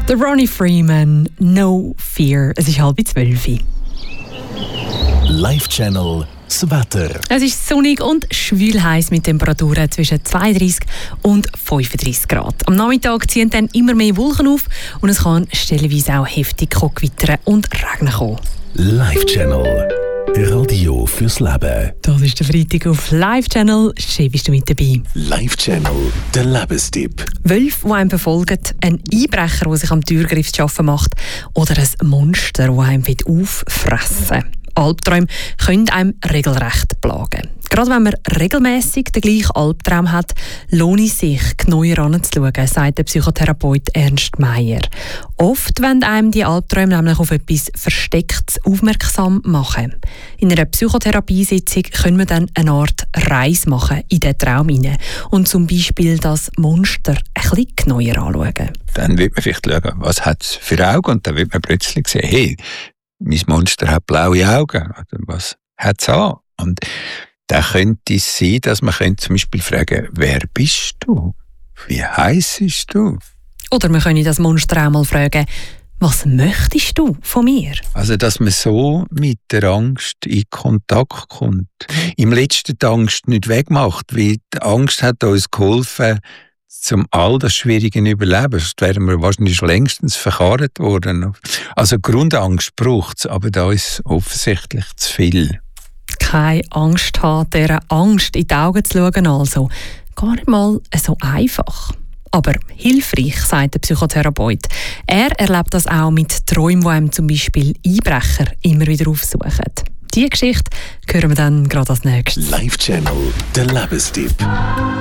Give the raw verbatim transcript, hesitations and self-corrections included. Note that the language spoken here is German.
Der Ronnie Freeman, No Fear. Es ist halb zwölf. Live Channel das Wetter. Es ist sonnig und schwül heiß mit Temperaturen zwischen zweiunddreißig und fünfunddreißig Grad. Am Nachmittag ziehen dann immer mehr Wolken auf und es kann stellenweise auch heftig gewittern und regnen kommen. Live Channel. Radio fürs Leben. Das ist der Freitag auf Live Channel. Schön bist du mit dabei. Live Channel, der Lebenstipp. Wölfe, die einem verfolgen, ein Einbrecher, der sich am Türgriff zu arbeiten macht oder ein Monster, das einem auffressen will. Albträume können einem regelrecht plagen. Gerade wenn man regelmäßig den gleichen Albtraum hat, lohnt es sich, genauer anzuschauen, sagt der Psychotherapeut Ernst Meier. Oft wollen einem die Albträume nämlich auf etwas Verstecktes aufmerksam machen. In einer Psychotherapiesitzung können wir dann eine Art Reise machen in den Traum hinein und zum Beispiel das Monster ein bisschen genauer anschauen. Dann wird man vielleicht schauen, was hat es für Augen, und dann wird man plötzlich sehen, hey, mein Monster hat blaue Augen. Was hat es an? Und da könnte es sein, dass man zum Beispiel fragen, wer bist du? Wie heissest du? Oder wir können das Monster auch mal fragen, was möchtest du von mir? Also, dass man so mit der Angst in Kontakt kommt. Im letzten die Angst nicht wegmacht, weil die Angst hat uns geholfen, zum all das schwierigen Überleben. Sonst wären wir wahrscheinlich schon längstens verkarrt worden. Also Grundangst braucht es, aber da ist offensichtlich zu viel. Keine Angst haben, dieser Angst in die Augen zu schauen, also gar nicht mal so einfach. Aber hilfreich, sagt der Psychotherapeut. Er erlebt das auch mit Träumen, die einem zum Beispiel Einbrecher immer wieder aufsuchen. Diese Geschichte hören wir dann gerade als nächstes. Live Channel, der Lebenstipp.